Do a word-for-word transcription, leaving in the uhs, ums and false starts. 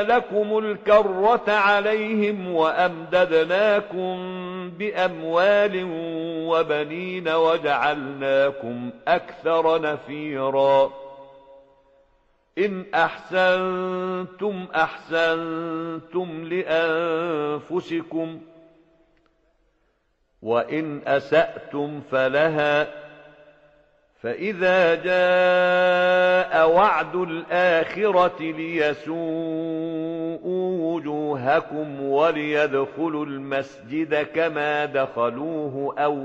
لكم الكرة عليهم وأمددناكم بأموال وبنين وجعلناكم أكثر نفيرا إن أحسنتم أحسنتم لأنفسكم وإن أسأتم فلها فإذا جاء وعد الآخرة ليسوءوا وجوهكم وليدخلوا المسجد كما دخلوه أول